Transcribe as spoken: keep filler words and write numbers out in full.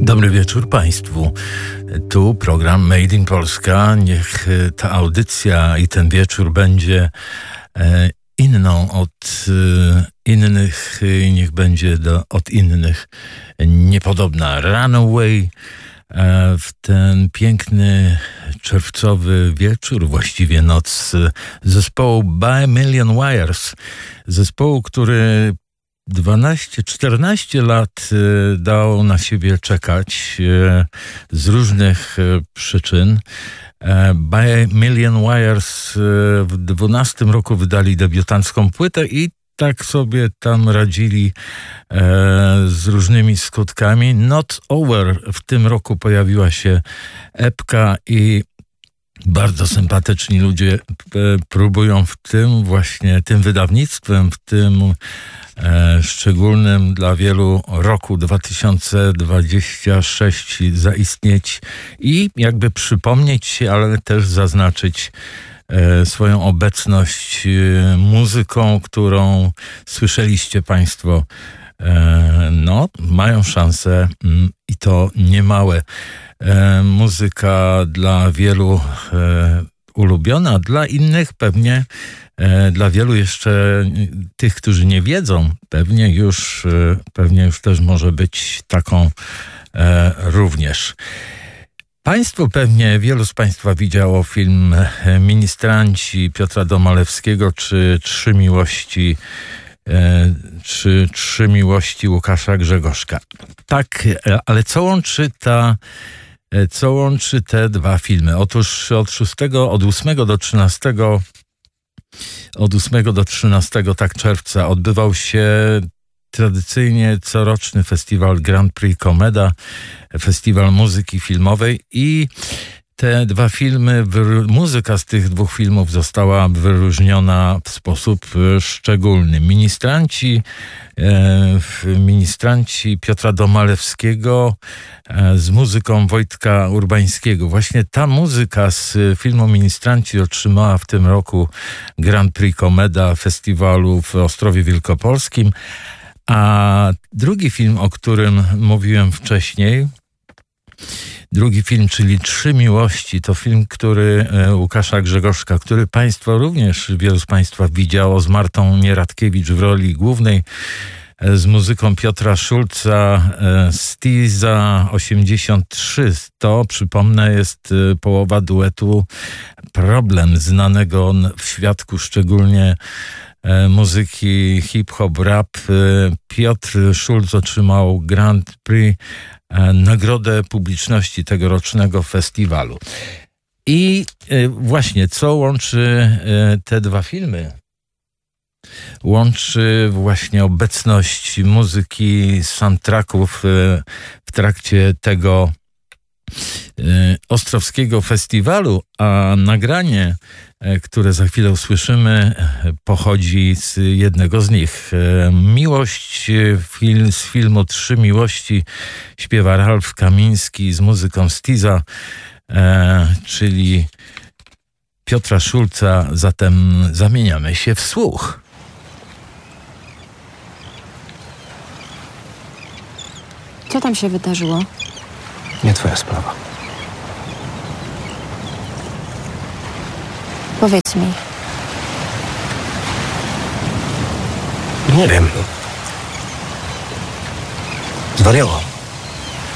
Dobry wieczór Państwu. Tu program Made in Polska. Niech ta audycja i ten wieczór będzie e, inną od e, innych, i niech będzie do, od innych niepodobna. Runaway e, w ten piękny czerwcowy wieczór, właściwie noc, zespołu By Million Wires. Zespołu, który dwanaście czternaście lat dał na siebie czekać z różnych przyczyn. By Million Wires w dwunastym roku wydali debiutancką płytę i tak sobie tam radzili z różnymi skutkami. Not Over w tym roku pojawiła się epka i bardzo sympatyczni ludzie próbują w tym właśnie, tym wydawnictwem, w tym e, szczególnym dla wielu roku dwa tysiące dwudziestym trzecim zaistnieć i jakby przypomnieć się, ale też zaznaczyć e, swoją obecność e, muzyką, którą słyszeliście Państwo. E, no, mają szansę mm, i to niemałe. E, muzyka dla wielu e, ulubiona, dla innych pewnie, e, dla wielu jeszcze tych, którzy nie wiedzą, pewnie już, e, pewnie już też może być taką e, również. Państwo pewnie, wielu z Państwa widziało film Ministranci Piotra Domalewskiego czy Trzy Miłości e, czy Trzy Miłości Łukasza Grzegorzka. Tak, ale co łączy ta Co łączy te dwa filmy? Otóż od szóstego, od ósmego do trzynastego, od ósmego do trzynastego tak czerwca odbywał się tradycyjnie coroczny festiwal Grand Prix Comeda, festiwal muzyki filmowej i te dwa filmy, muzyka z tych dwóch filmów została wyróżniona w sposób szczególny. Ministranci, e, ministranci Piotra Domalewskiego e, z muzyką Wojtka Urbańskiego. Właśnie ta muzyka z filmu Ministranci otrzymała w tym roku Grand Prix Comeda festiwalu w Ostrowie Wielkopolskim. A drugi film, o którym mówiłem wcześniej, Drugi film, czyli Trzy Miłości, to film, który Łukasza Grzegorzka, który Państwo również, wielu z Państwa widziało, z Martą Nieradkiewicz w roli głównej, z muzyką Piotra Szulca, Stiza osiemdziesiąt trzy. To, przypomnę, jest połowa duetu Problem, znanego w świadku szczególnie muzyki hip-hop, rap. Piotr Szulc otrzymał Grand Prix, nagrodę publiczności tegorocznego festiwalu. I właśnie, co łączy te dwa filmy? Łączy właśnie obecność muzyki z soundtracków w trakcie tego Ostrowskiego Festiwalu, a nagranie, które za chwilę usłyszymy, pochodzi z jednego z nich. Miłość film, z filmu Trzy Miłości śpiewa Ralf Kamiński z muzyką Stiza, e, czyli Piotra Szulca. Zatem zamieniamy się w słuch. Co tam się wydarzyło? Nie twoja sprawa. Powiedz mi. Nie wiem. Zwariował.